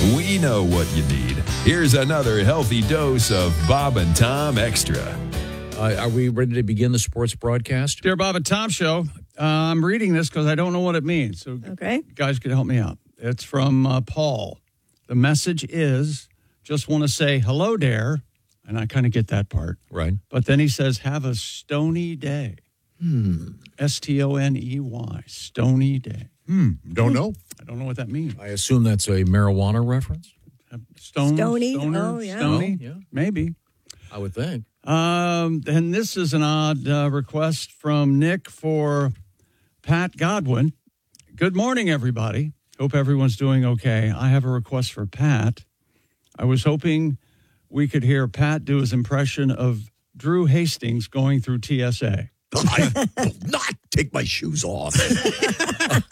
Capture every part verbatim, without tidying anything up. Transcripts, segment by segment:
We know what you need. Here's another healthy dose of Bob and Tom Extra. Uh, are we ready to begin the sports broadcast? Dear Bob and Tom Show, uh, I'm reading this because I don't know what it means. So okay. You guys can help me out. It's from uh, Paul. The message is, just want to say hello there. And I kind of get that part. Right. But then he says, have a stony day. Hmm. S T O N E Y. Stony day. Hmm. Don't know. I don't know what that means. I assume that's a marijuana reference. Stone, Stony? Stoner, Oh, yeah. Stony? Oh, yeah. Maybe. I would think. Um, and this is an odd uh, request from Nick for Pat Godwin. Good morning, everybody. Hope everyone's doing okay. I have a request for Pat. I was hoping we could hear Pat do his impression of Drew Hastings going through T S A. I will not take my shoes off. It's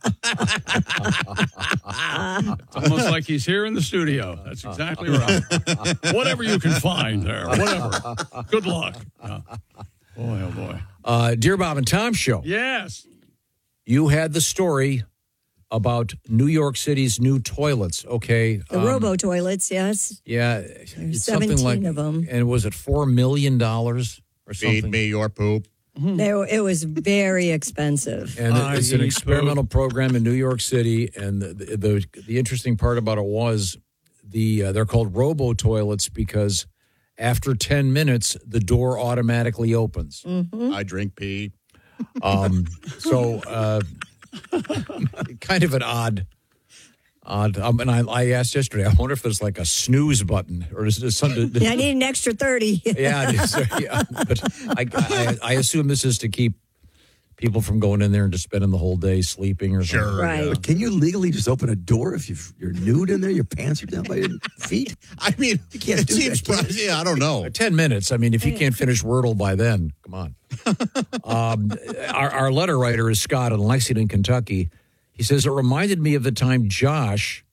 almost like he's here in the studio. That's exactly right. Whatever you can find there. Whatever. Good luck. Yeah. Boy, oh, boy. Uh, Dear Bob and Tom Show. Yes. You had the story about New York City's new toilets, okay? The um, robo toilets, yes. Yeah. There's It's something seventeen like, of them. And was it four million dollars or something? Feed me your poop. They, it was very expensive. And I it's an eat experimental program in New York City. And the the, the interesting part about it was the uh, they're called robo toilets because after ten minutes, the door automatically opens. Mm-hmm. I drink pee. Um, so uh, kind of an odd, odd. Um, and I, I asked yesterday, I wonder if there's like a snooze button or is there something? Yeah, I need an extra thirty. Yeah, so, yeah, but I, I, I assume this is to keep people from going in there and just spending the whole day sleeping or something. Sure. Right. But can you legally just open a door if you've, you're nude in there? Your pants are down by your feet? I mean, You can't it do seems, that, can you? yeah, I don't know. Ten minutes. I mean, if you can't finish Wordle by then, come on. um, our, our letter writer is Scott in Lexington, Kentucky. He says, it reminded me of the time Josh